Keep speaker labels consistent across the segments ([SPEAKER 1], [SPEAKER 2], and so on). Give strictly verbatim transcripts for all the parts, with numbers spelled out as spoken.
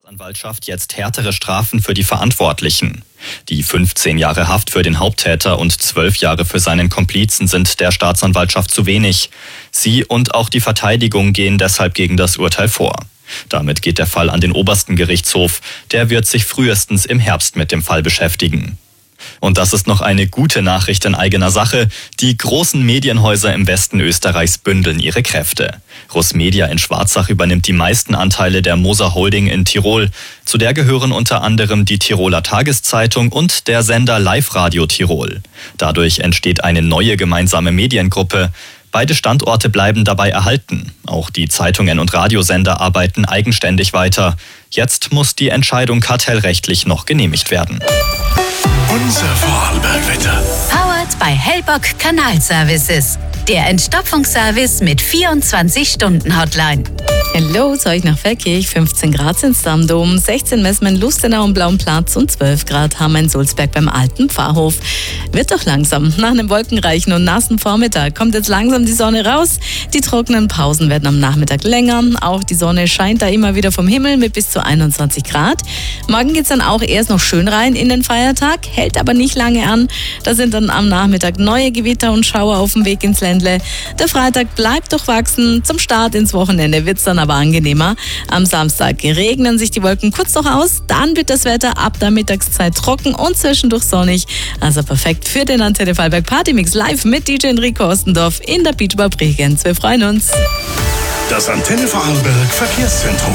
[SPEAKER 1] Staatsanwaltschaft jetzt härtere Strafen für die Verantwortlichen. Die fünfzehn Jahre Haft für den Haupttäter und zwölf Jahre für seinen Komplizen sind der Staatsanwaltschaft zu wenig. Sie und auch die Verteidigung gehen deshalb gegen das Urteil vor. Damit geht der Fall an den obersten Gerichtshof. Der wird sich frühestens im Herbst mit dem Fall beschäftigen. Und das ist noch eine gute Nachricht in eigener Sache. Die großen Medienhäuser im Westen Österreichs bündeln ihre Kräfte. Russmedia in Schwarzach übernimmt die meisten Anteile der Moser Holding in Tirol. Zu der gehören unter anderem die Tiroler Tageszeitung und der Sender Live Radio Tirol. Dadurch entsteht eine neue gemeinsame Mediengruppe. Beide Standorte bleiben dabei erhalten. Auch die Zeitungen und Radiosender arbeiten eigenständig weiter. Jetzt muss die Entscheidung kartellrechtlich noch genehmigt werden.
[SPEAKER 2] Unser Vorarlbergwetter.
[SPEAKER 3] Powered by Hellbock Kanalservices. Der Entstopfungsservice mit vierundzwanzig-Stunden-Hotline.
[SPEAKER 4] Hallo, zu euch nach Feldkirch. fünfzehn Grad sind am Dom, sechzehn messen wir in Lustenau am Blauen Platz und zwölf Grad haben wir in Sulzberg beim Alten Pfarrhof. Wird doch langsam. Nach einem wolkenreichen und nassen Vormittag kommt jetzt langsam die Sonne raus. Die trockenen Pausen werden am Nachmittag länger. Auch die Sonne scheint da immer wieder vom Himmel mit bis zu einundzwanzig Grad. Morgen geht's dann auch erst noch schön rein in den Feiertag, hält aber nicht lange an. Da sind dann am Nachmittag neue Gewitter und Schauer auf dem Weg ins Ländle. Der Freitag bleibt durchwachsen. Zum Start ins Wochenende wird's dann aber angenehmer. Am Samstag regnen sich die Wolken kurz noch aus, dann wird das Wetter ab der Mittagszeit trocken und zwischendurch sonnig. Also perfekt für den Antenne Vorarlberg Partymix live mit D J Enrico Ostendorf in der Beachbar Bregenz. Wir freuen uns.
[SPEAKER 2] Das Antenne Vorarlberg Verkehrszentrum.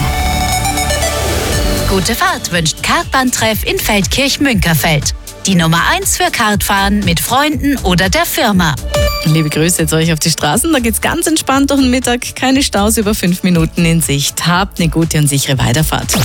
[SPEAKER 3] Gute Fahrt wünscht Kartbahntreff in Feldkirch-Münkerfeld. Die Nummer eins für Kartfahren mit Freunden oder der Firma.
[SPEAKER 4] Liebe Grüße jetzt euch auf die Straßen. Da geht's ganz entspannt durch den Mittag. Keine Staus über fünf Minuten in Sicht. Habt eine gute und sichere Weiterfahrt.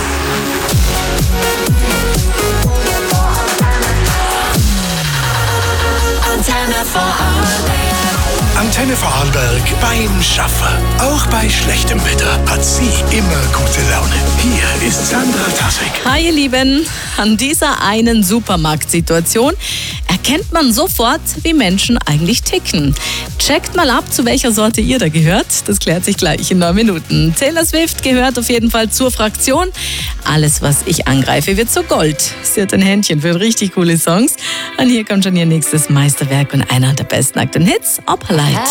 [SPEAKER 3] Antenne Vorarlberg.
[SPEAKER 2] Antenne Vorarlberg beim Schaffen. Auch bei schlechtem Wetter hat sie immer gute Laune. Hier ist Sandra Tassek.
[SPEAKER 4] Hi ihr Lieben, an dieser einen Supermarktsituation erkennt man sofort, wie Menschen eigentlich ticken. Checkt mal ab, zu welcher Sorte ihr da gehört. Das klärt sich gleich in neun Minuten. Taylor Swift gehört auf jeden Fall zur Fraktion. Alles, was ich angreife, wird zu Gold. Sie hat ein Händchen für richtig coole Songs. Und hier kommt schon ihr nächstes Meisterwerk und einer der besten aktuellen Hits, Opalite.